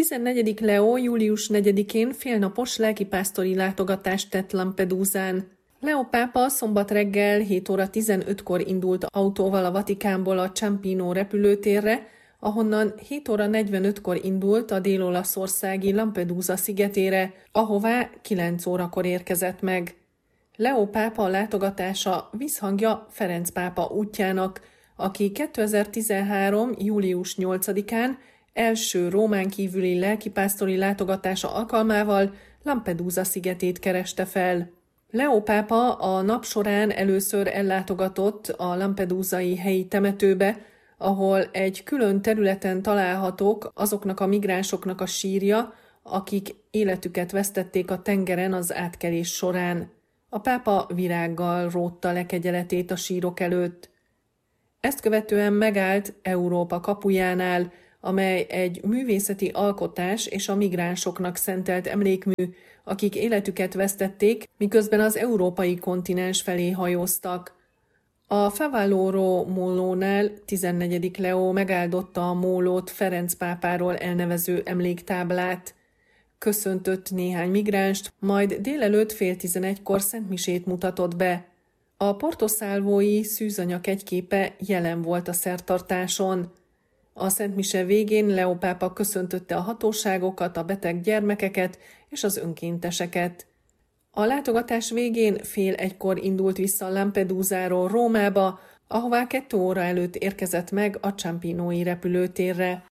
14. Leó július 4-én félnapos lelkipásztori látogatást tett Lampedusán. Leó pápa szombat reggel 7 óra 15-kor indult autóval a Vatikánból a Ciampino repülőtérre, ahonnan 7 óra 45-kor indult a dél-olaszországi Lampedusa szigetére, ahová 9 órakor érkezett meg. Leó pápa látogatása visszhangja Ferenc pápa útjának, aki 2013. július 8-án első Rómán kívüli lelkipásztori látogatása alkalmával Lampedusa szigetét kereste fel. Leó pápa a nap során először ellátogatott a lampedusai helyi temetőbe, ahol egy külön területen találhatók azoknak a migránsoknak a sírja, akik életüket vesztették a tengeren az átkelés során. A pápa virággal rótta le kegyeletét a sírok előtt. Ezt követően megállt Európa kapujánál, amely egy művészeti alkotás és a migránsoknak szentelt emlékmű, akik életüket vesztették, miközben az európai kontinens felé hajóztak. A Favaloro mólónál 14. Leó megáldotta a mólót Ferenc pápáról elnevező emléktáblát. Köszöntött néhány migránst, majd délelőtt 10:30-kor szentmisét mutatott be. A portoszálvói szűzanya kegyképe jelen volt a szertartáson. A szentmise végén Leó pápa köszöntötte a hatóságokat, a beteg gyermekeket és az önkénteseket. A látogatás végén 12:30-kor indult vissza Lampedusáról Rómába, ahová 2 óra előtt érkezett meg a Ciampinói repülőtérre.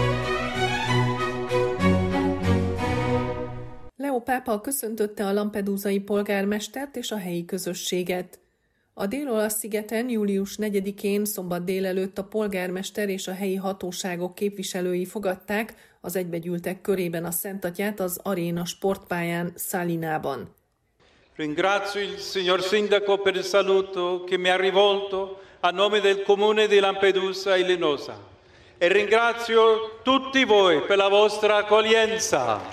Leó pápa köszöntötte a lampedusai polgármestert és a helyi közösséget. A dél-olasz szigeten július 4-én szombat délelőtt a polgármester és a helyi hatóságok képviselői fogadták az egybegyűltek körében a Szentatyát az Aréna sportpályán Salinában. Ringrazio il signor Sindaco per il saluto che mi ha rivolto a nome del comune di Lampedusa e Linosa e ringrazio tutti voi per la vostra accoglienza.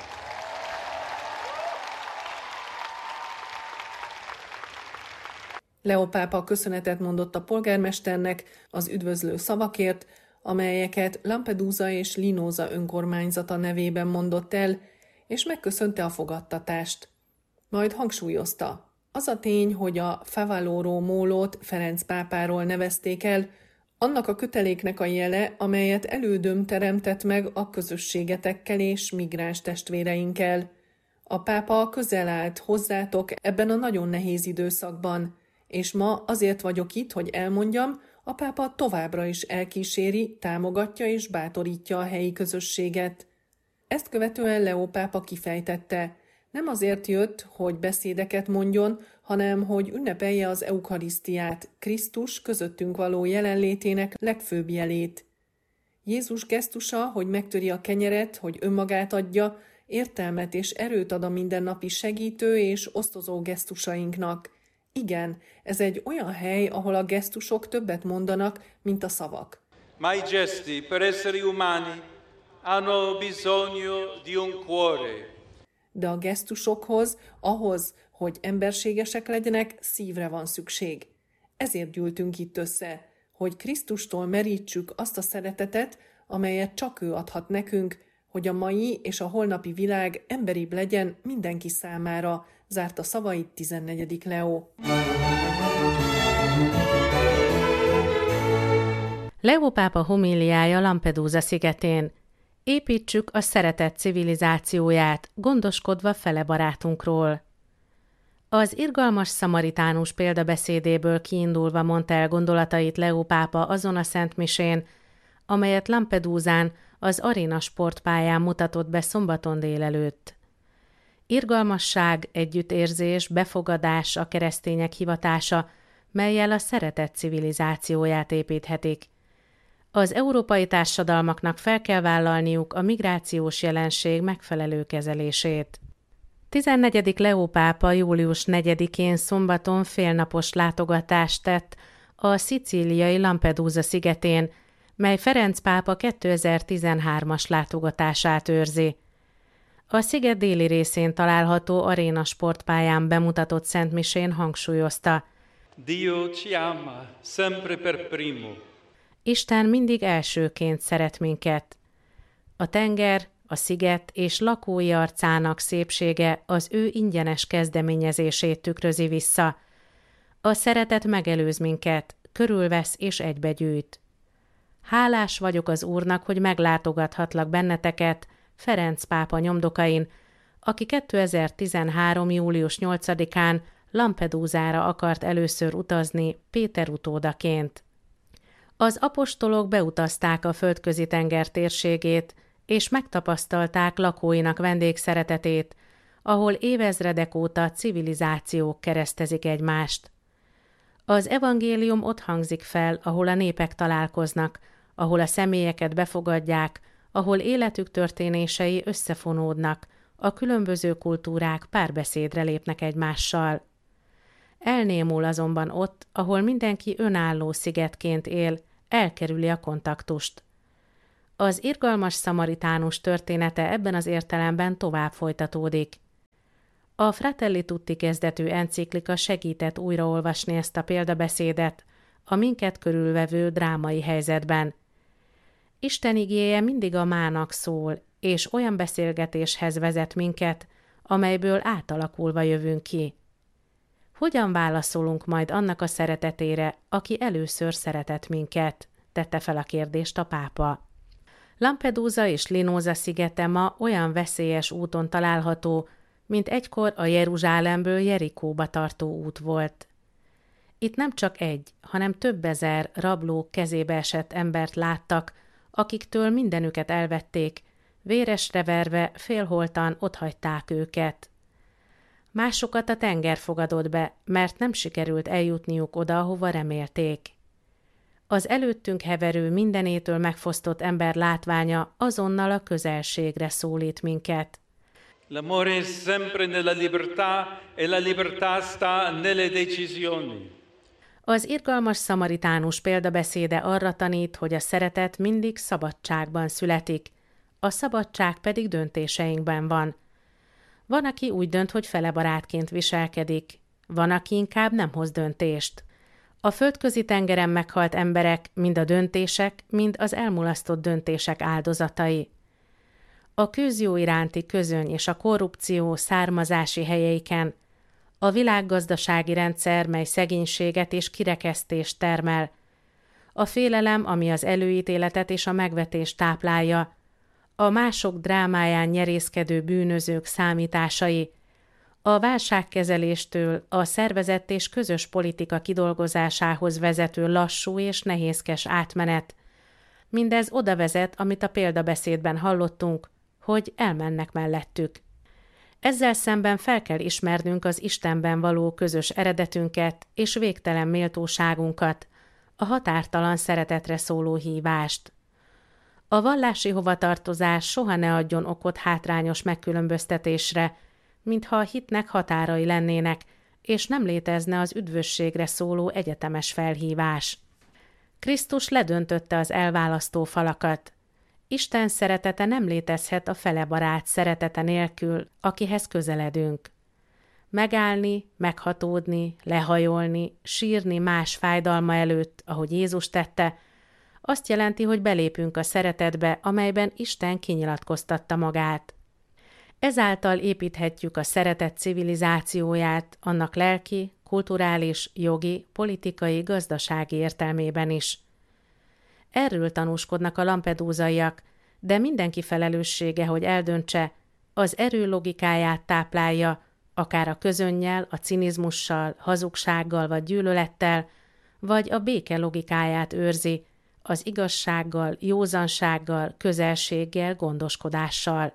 Leó pápa köszönetet mondott a polgármesternek az üdvözlő szavakért, amelyeket Lampedusa és Linosa önkormányzata nevében mondott el, és megköszönte a fogadtatást. Majd hangsúlyozta, az a tény, hogy a Favaloro mólót Ferenc pápáról nevezték el, annak a köteléknek a jele, amelyet elődöm teremtett meg a közösségetekkel és migráns testvéreinkkel. A pápa közel állt hozzátok ebben a nagyon nehéz időszakban, és ma azért vagyok itt, hogy elmondjam, a pápa továbbra is elkíséri, támogatja és bátorítja a helyi közösséget. Ezt követően Leó pápa kifejtette, nem azért jött, hogy beszédeket mondjon, hanem hogy ünnepelje az eukarisztiát, Krisztus közöttünk való jelenlétének legfőbb jelét. Jézus gesztusa, hogy megtöri a kenyeret, hogy önmagát adja, értelmet és erőt ad a mindennapi segítő és osztozó gesztusainknak. Igen, ez egy olyan hely, ahol a gesztusok többet mondanak, mint a szavak. Ma i gesti per essere umani hanno bisogno di un cuore. De a gesztusokhoz, ahhoz, hogy emberségesek legyenek, szívre van szükség. Ezért gyűltünk itt össze, hogy Krisztustól merítsük azt a szeretetet, amelyet csak ő adhat nekünk, hogy a mai és a holnapi világ emberibb legyen mindenki számára, zárta szavait 14. Leó. Leó pápa homíliája Lampedusa szigetén. Építsük a szeretet civilizációját, gondoskodva fele barátunkról. Az irgalmas szamaritánus példabeszédéből kiindulva mondta el gondolatait Leó pápa azon a szentmisén, amelyet Lampedusán, az Aréna sportpályán mutatott be szombaton délelőtt. Irgalmasság, együttérzés, befogadás a keresztények hivatása, mellyel a szeretet civilizációját építhetik. Az európai társadalmaknak fel kell vállalniuk a migrációs jelenség megfelelő kezelését. 14. Leó pápa július 4-én szombaton félnapos látogatást tett a szicíliai Lampedusa szigetén, mely Ferenc pápa 2013-as látogatását őrzi. A sziget déli részén található Aréna sportpályán bemutatott szentmisén hangsúlyozta: Dio ci ama sempre per primo. Isten mindig elsőként szeret minket. A tenger, a sziget és lakói arcának szépsége az ő ingyenes kezdeményezését tükrözi vissza. A szeretet megelőz minket, körülvesz és egybegyűjt. Hálás vagyok az Úrnak, hogy meglátogathatlak benneteket Ferenc pápa nyomdokain, aki 2013. július 8-án Lampedusára akart először utazni Péter utódaként. Az apostolok beutazták a Földközi-tenger térségét, és megtapasztalták lakóinak vendégszeretetét, ahol évezredek óta civilizációk keresztezik egymást. Az evangélium ott hangzik fel, ahol a népek találkoznak, ahol a személyeket befogadják, ahol életük történései összefonódnak, a különböző kultúrák párbeszédre lépnek egymással. Elnémul azonban ott, ahol mindenki önálló szigetként él, elkerüli a kontaktust. Az irgalmas szamaritánus története ebben az értelemben tovább folytatódik. A Fratelli Tutti kezdetű enciklika segített újraolvasni ezt a példabeszédet a minket körülvevő drámai helyzetben. Isten igéje mindig a mának szól, és olyan beszélgetéshez vezet minket, amelyből átalakulva jövünk ki. Hogyan válaszolunk majd annak a szeretetére, aki először szeretett minket? Tette fel a kérdést a pápa. Lampedusa és Linosa szigete ma olyan veszélyes úton található, mint egykor a Jeruzsálemből Jerikóba tartó út volt. Itt nem csak egy, hanem több ezer rablók kezébe esett embert láttak, akiktől mindenüket elvették, véresre verve félholtan otthagyták őket. Másokat a tenger fogadott be, mert nem sikerült eljutniuk oda, ahova remélték. Az előttünk heverő mindenétől megfosztott ember látványa azonnal a közelségre szólít minket. L'amore è sempre nella libertà e la libertà sta nelle decisioni. Az irgalmas szamaritánus példabeszéde arra tanít, hogy a szeretet mindig szabadságban születik, a szabadság pedig döntéseinkben van. Van, aki úgy dönt, hogy felebarátként viselkedik, van, aki inkább nem hoz döntést. A Földközi-tengeren meghalt emberek mind a döntések, mind az elmulasztott döntések áldozatai. A közjó iránti közöny és a korrupció származási helyeiken, a világgazdasági rendszer, mely szegénységet és kirekesztést termel, a félelem, ami az előítéletet és a megvetést táplálja, a mások drámáján nyerészkedő bűnözők számításai, a válságkezeléstől a szervezett és közös politika kidolgozásához vezető lassú és nehézkes átmenet. Mindez oda vezet, amit a példabeszédben hallottunk, hogy elmennek mellettük. Ezzel szemben fel kell ismernünk az Istenben való közös eredetünket és végtelen méltóságunkat, a határtalan szeretetre szóló hívást. A vallási hovatartozás soha ne adjon okot hátrányos megkülönböztetésre, mintha a hitnek határai lennének, és nem létezne az üdvösségre szóló egyetemes felhívás. Krisztus ledöntötte az elválasztó falakat. Isten szeretete nem létezhet a felebarát szeretete nélkül, akihez közeledünk. Megállni, meghatódni, lehajolni, sírni más fájdalma előtt, ahogy Jézus tette, azt jelenti, hogy belépünk a szeretetbe, amelyben Isten kinyilatkoztatta magát. Ezáltal építhetjük a szeretet civilizációját, annak lelki, kulturális, jogi, politikai, gazdasági értelmében is. Erről tanúskodnak a lampedúzaiak, de mindenki felelőssége, hogy eldöntse, az erő logikáját táplálja, akár a közönnyel, a cinizmussal, hazugsággal vagy gyűlölettel, vagy a béke logikáját őrzi, az igazsággal, józansággal, közelséggel, gondoskodással.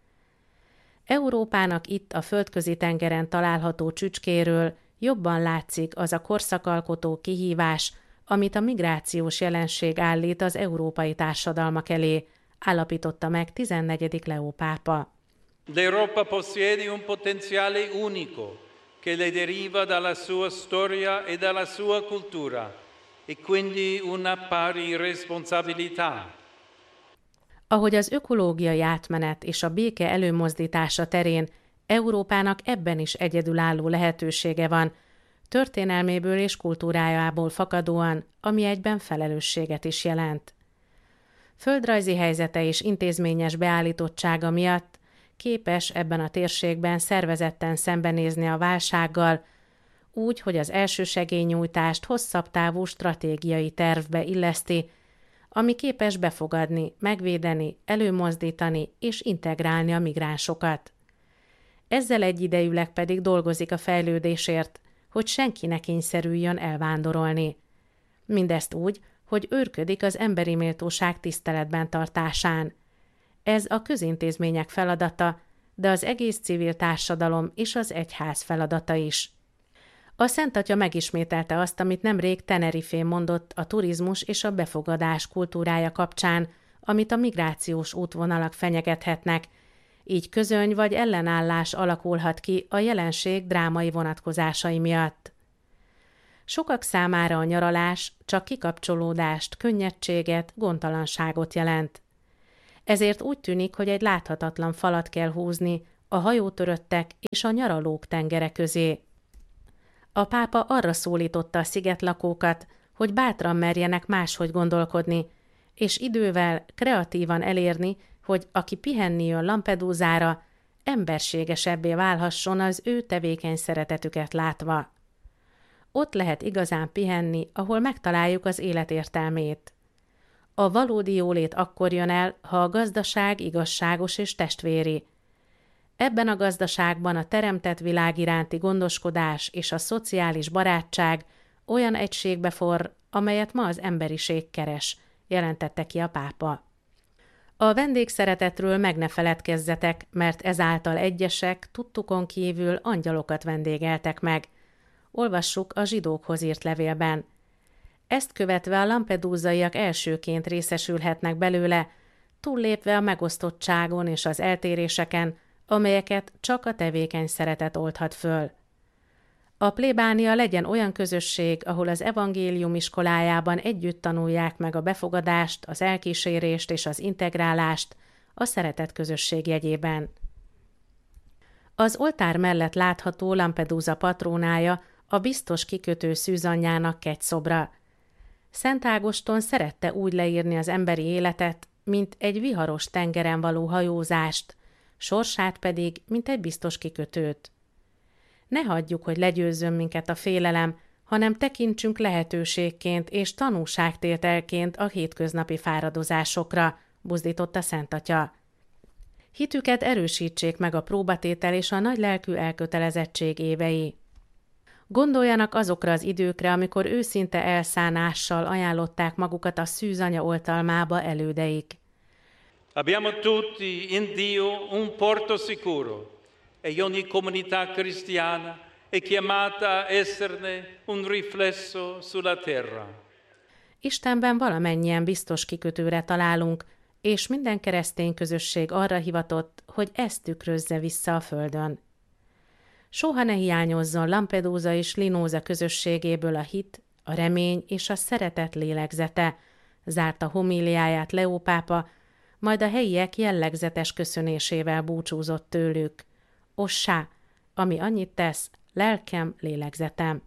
Európának itt a Földközi-tengeren található csücskéről jobban látszik az a korszakalkotó kihívás, amit a migrációs jelenség állít az európai társadalmak elé, állapította meg 14. Leó pápa. L'Europa possiede un potenziale unico che le deriva dalla sua storia e dalla sua cultura e quindi una pari responsabilità. Ahogy az ökológiai átmenet és a béke előmozdítása terén Európának ebben is egyedülálló lehetősége van, történelméből és kultúrájából fakadóan, ami egyben felelősséget is jelent. Földrajzi helyzete és intézményes beállítottsága miatt képes ebben a térségben szervezetten szembenézni a válsággal, úgy, hogy az elsősegélynyújtást hosszabb távú stratégiai tervbe illeszti, ami képes befogadni, megvédeni, előmozdítani és integrálni a migránsokat. Ezzel egyidejűleg pedig dolgozik a fejlődésért, hogy senki ne kényszerüljön elvándorolni. Mindezt úgy, hogy őrködik az emberi méltóság tiszteletben tartásán. Ez a közintézmények feladata, de az egész civil társadalom és az egyház feladata is. A Szent Atya megismételte azt, amit nemrég Tenerifén mondott a turizmus és a befogadás kultúrája kapcsán, amit a migrációs útvonalak fenyegethetnek, így közöny vagy ellenállás alakulhat ki a jelenség drámai vonatkozásai miatt. Sokak számára a nyaralás csak kikapcsolódást, könnyedséget, gondtalanságot jelent. Ezért úgy tűnik, hogy egy láthatatlan falat kell húzni a hajótöröttek és a nyaralók tengere közé. A pápa arra szólította a szigetlakókat, hogy bátran merjenek máshogy gondolkodni, és idővel kreatívan elérni, hogy aki pihenni jön Lampedusára, emberségesebbé válhasson az ő tevékeny szeretetüket látva. Ott lehet igazán pihenni, ahol megtaláljuk az élet értelmét. A valódi jólét akkor jön el, ha a gazdaság igazságos és testvéri. Ebben a gazdaságban a teremtett világ iránti gondoskodás és a szociális barátság olyan egységbe forr, amelyet ma az emberiség keres, jelentette ki a pápa. A vendégszeretetről meg ne feledkezzetek, mert ezáltal egyesek tudtukon kívül angyalokat vendégeltek meg. Olvassuk a zsidókhoz írt levélben. Ezt követve a lampedúzaiak elsőként részesülhetnek belőle, túllépve a megosztottságon és az eltéréseken, amelyeket csak a tevékeny szeretet oldhat föl. A plébánia legyen olyan közösség, ahol az evangélium iskolájában együtt tanulják meg a befogadást, az elkísérést és az integrálást a szeretet közösség jegyében. Az oltár mellett látható Lampedusa patrónája a biztos kikötő szűzanyjának kegyszobra. Szent Ágoston szerette úgy leírni az emberi életet, mint egy viharos tengeren való hajózást, sorsát pedig, mint egy biztos kikötőt. Ne hagyjuk, hogy legyőzzön minket a félelem, hanem tekintsünk lehetőségként és tanúságtételként a hétköznapi fáradozásokra, buzdította Szent Atya. Hitüket erősítsék meg a próbatétel és a nagylelkű elkötelezettség évei. Gondoljanak azokra az időkre, amikor őszinte elszánással ajánlották magukat a szűzanya oltalmába elődeik. Abbiamo tutti in Dio un porto sicuro e ogni comunità cristiana è chiamata a esserne un riflesso sulla terra. Istenben valamennyien biztos kikötőre találunk, és minden keresztény közösség arra hivatott, hogy ezt tükrözze vissza a földön. Soha ne hiányozzon Lampedusa és Linosa közösségéből a hit, a remény és a szeretet lélegzete, zárta homíliáját Leó pápa, majd a helyiek jellegzetes köszönésével búcsúzott tőlük. Ossá, ami annyit tesz, lelkem, lélegzetem.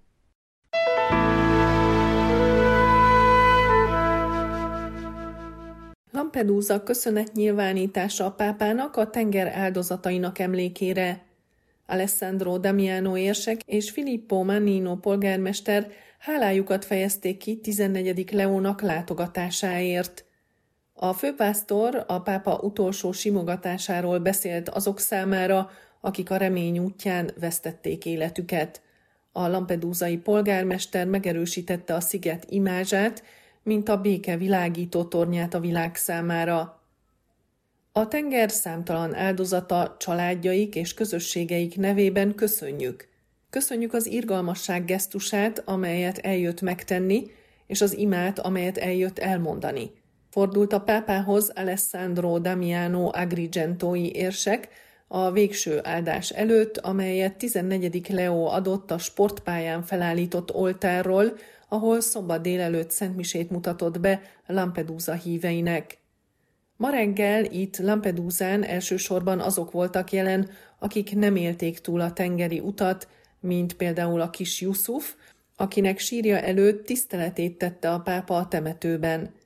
Lampedusa köszönetnyilvánítása a pápának a tenger áldozatainak emlékére. Alessandro Damiano érsek és Filippo Mannino polgármester hálájukat fejezték ki 14. Leónak látogatásáért. A főpásztor a pápa utolsó simogatásáról beszélt azok számára, akik a remény útján vesztették életüket. A lampedúzai polgármester megerősítette a sziget imázsát, mint a béke világító tornyát a világ számára. A tenger számtalan áldozata, családjaik és közösségeik nevében köszönjük. Köszönjük az irgalmasság gesztusát, amelyet eljött megtenni, és az imát, amelyet eljött elmondani. Fordult a pápához Alessandro Damiano Agrigentói érsek a végső áldás előtt, amelyet 14. Leó adott a sportpályán felállított oltárról, ahol szombat délelőtt szentmisét mutatott be Lampedusa híveinek. Ma reggel itt Lampedusán elsősorban azok voltak jelen, akik nem élték túl a tengeri utat, mint például a kis Yusuf, akinek sírja előtt tiszteletét tette a pápa a temetőben.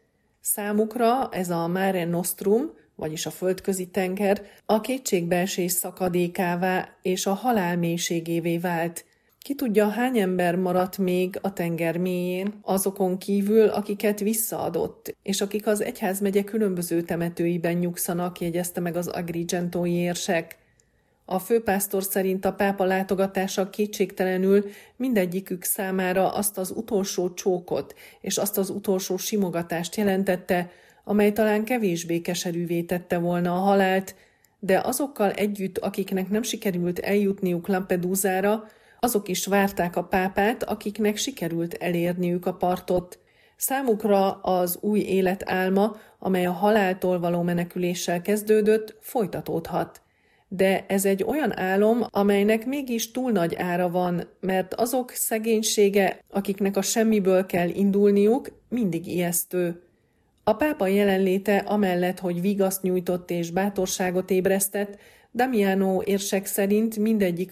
Számukra ez a Mare Nostrum, vagyis a földközi tenger, a kétségbeesés szakadékává és a halál mélységévé vált. Ki tudja, hány ember maradt még a tenger mélyén, azokon kívül, akiket visszaadott, és akik az egyházmegye különböző temetőiben nyugszanak, jegyezte meg az agrigentói érsek. A főpásztor szerint a pápa látogatása kétségtelenül mindegyikük számára azt az utolsó csókot és azt az utolsó simogatást jelentette, amely talán kevésbé keserűvé tette volna a halált, de azokkal együtt, akiknek nem sikerült eljutniuk Lampedusára, azok is várták a pápát, akiknek sikerült elérniük a partot. Számukra az új élet álma, amely a haláltól való meneküléssel kezdődött, folytatódhat. De ez egy olyan álom, amelynek mégis túl nagy ára van, mert azok szegénysége, akiknek a semmiből kell indulniuk, mindig ijesztő. A pápa jelenléte amellett, hogy vigaszt nyújtott és bátorságot ébresztett, Damiano érsek szerint mindegyikük